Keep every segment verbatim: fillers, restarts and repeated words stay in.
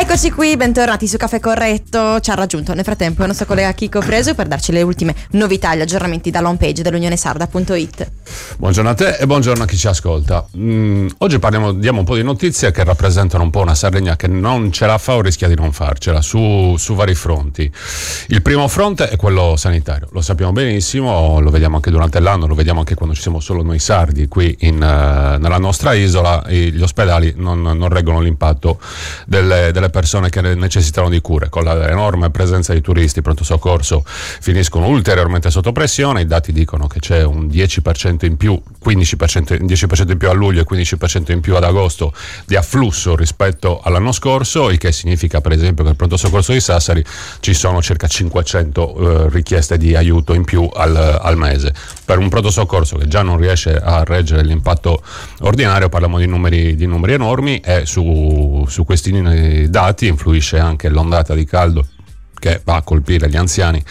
Eccoci qui, bentornati su Caffè Corretto. Ci ha raggiunto nel frattempo il nostro collega Chico Fresu per darci le ultime novità e gli aggiornamenti dall'home page dell'unione sarda punto it. Buongiorno a te e buongiorno a chi ci ascolta. Mm, oggi parliamo, diamo un po' di notizie che rappresentano un po' una Sardegna che non ce la fa o rischia di non farcela su, su vari fronti. Il primo fronte è quello sanitario, lo sappiamo benissimo, lo vediamo anche durante l'anno, lo vediamo anche quando ci siamo solo noi sardi qui in, uh, nella nostra isola. E gli ospedali non, non reggono l'impatto delle, delle persone che necessitano di cure. Con l'enorme presenza di turisti, pronto soccorso finiscono ulteriormente sotto pressione. I dati dicono che c'è un dieci per cento in più, quindici per cento, dieci per cento in più a luglio e quindici per cento in più ad agosto di afflusso rispetto all'anno scorso, il che significa per esempio che al pronto soccorso di Sassari ci sono circa cinquecento eh, richieste di aiuto in più al, al mese. Per un pronto soccorso che già non riesce a reggere l'impatto ordinario parliamo di numeri, di numeri enormi, e su, su questi dati influisce anche l'ondata di caldo che va a colpire gli anziani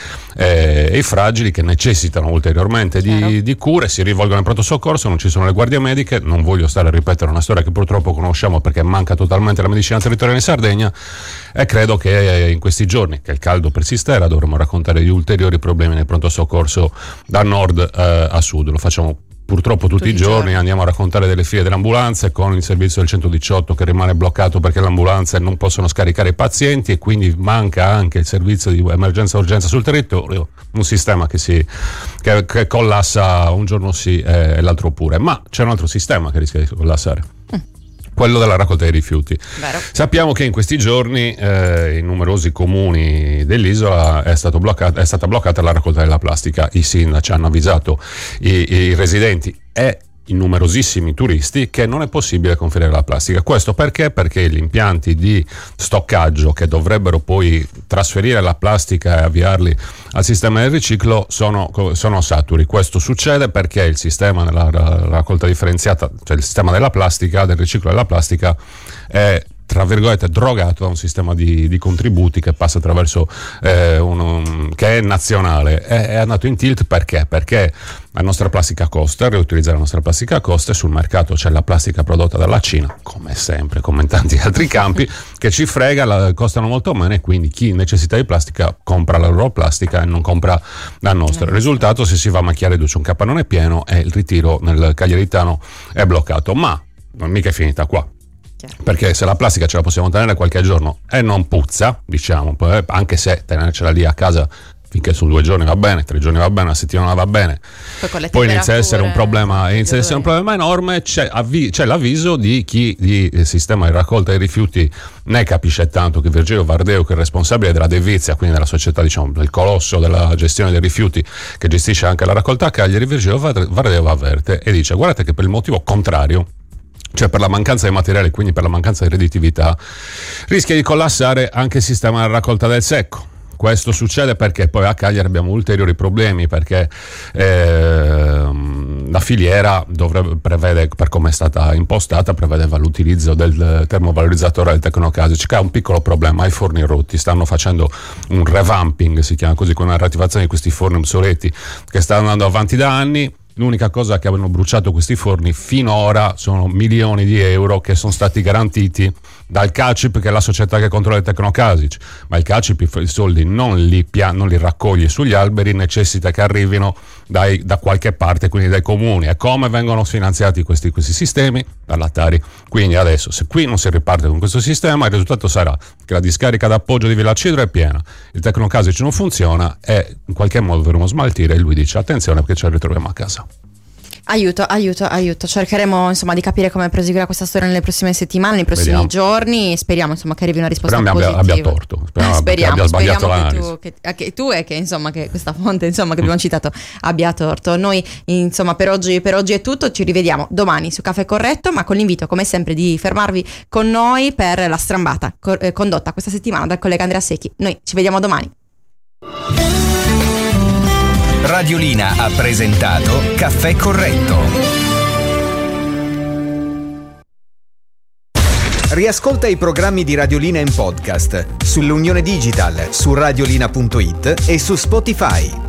e i fragili, che necessitano ulteriormente di, di cure, si rivolgono al pronto soccorso, non ci sono le guardie mediche. Non voglio stare a ripetere una storia che purtroppo conosciamo perché manca totalmente la medicina territoriale in Sardegna, e credo che in questi giorni che il caldo persisterà dovremo raccontare di ulteriori problemi nel pronto soccorso da nord eh, a sud. Lo facciamo purtroppo tutti, tutti i giorni, giorni andiamo a raccontare delle file delle ambulanze con il servizio del centodiciotto che rimane bloccato perché le ambulanze non possono scaricare i pazienti e quindi manca anche il servizio di emergenza urgenza sul territorio, un sistema che si che, che collassa un giorno sì e l'altro pure. Ma c'è un altro sistema che rischia di collassare, mm. quello della raccolta dei rifiuti. Vero. Sappiamo che in questi giorni eh, in numerosi comuni dell'isola è, stato bloccato, è stata bloccata la raccolta della plastica. I sindaci hanno avvisato i, i residenti e i numerosissimi turisti che non è possibile conferire la plastica. Questo perché? Perché gli impianti di stoccaggio che dovrebbero poi trasferire la plastica e avviarli al sistema del riciclo sono, sono saturi. Questo succede perché il sistema della raccolta differenziata, cioè il sistema della plastica, del riciclo della plastica, è tra virgolette drogato da un sistema di, di contributi che passa attraverso eh, uno, che è nazionale. È, è andato in tilt perché? Perché la nostra plastica costa, riutilizzare la nostra plastica costa, e sul mercato c'è la plastica prodotta dalla Cina, come sempre, come in tanti altri campi, che ci frega, la, costano molto meno, e quindi chi necessita di plastica compra la loro plastica e non compra la nostra. Il risultato, se si va a macchiare c'è un capannone pieno e il ritiro nel Cagliaritano è bloccato. Ma non mica è finita qua. Perché se la plastica ce la possiamo tenere qualche giorno e non puzza, diciamo, anche se tenercela lì a casa finché su due giorni va bene, tre giorni va bene, una settimana va bene, poi, poi inizia a essere un problema, inizia ad essere un problema enorme. C'è, avvi, c'è l'avviso di chi di sistema di raccolta dei rifiuti ne capisce tanto, che Virgilio Vardeu, che è responsabile della Devizia, quindi della società, diciamo, del colosso della gestione dei rifiuti che gestisce anche la raccolta a Cagliari. Virgilio Vardeu avverte e dice: guardate che per il motivo contrario, cioè per la mancanza di materiale, quindi per la mancanza di redditività, rischia di collassare anche il sistema di raccolta del secco. Questo succede perché poi a Cagliari abbiamo ulteriori problemi, perché eh, la filiera dovrebbe, prevede, per come è stata impostata, prevedeva l'utilizzo del termovalorizzatore del Tecnocasic, che ha un piccolo problema: i forni rotti. Stanno facendo un revamping, si chiama così, con una riattivazione di questi forni obsoleti che stanno andando avanti da anni. L'unica cosa che hanno bruciato questi forni finora sono milioni di euro che sono stati garantiti dal CACIP, che è la società che controlla il Tecnocasic, ma il CACIP i soldi non li, pia- non li raccoglie sugli alberi, necessita che arrivino dai, da qualche parte, quindi dai comuni. E come vengono finanziati questi, questi sistemi? Dalla Tari. Quindi adesso, se qui non si riparte con questo sistema, il risultato sarà che la discarica d'appoggio di Villa Cidro è piena, il Tecnocasic non funziona e in qualche modo dovremo smaltire, e lui dice: attenzione perché ce la ritroviamo a casa. Aiuto, aiuto, aiuto. Cercheremo insomma di capire come proseguirà questa storia nelle prossime settimane, nei prossimi Vediamo. giorni. Speriamo insomma che arrivi una risposta Speriamo positiva. Abbia, abbia torto. Speriamo, speriamo, abbia sbagliato speriamo l'analisi. che tu, che, che tu e che insomma che questa fonte insomma che abbiamo citato abbia torto. Noi insomma per oggi, per oggi è tutto. Ci rivediamo domani su Caffè Corretto, ma con l'invito come sempre di fermarvi con noi per la strambata co- eh, condotta questa settimana dal collega Andrea Secchi. Noi ci vediamo domani. Radiolina ha presentato Caffè Corretto. Riascolta i programmi di Radiolina in podcast sull'Unione Digital, su radiolina punto it e su Spotify.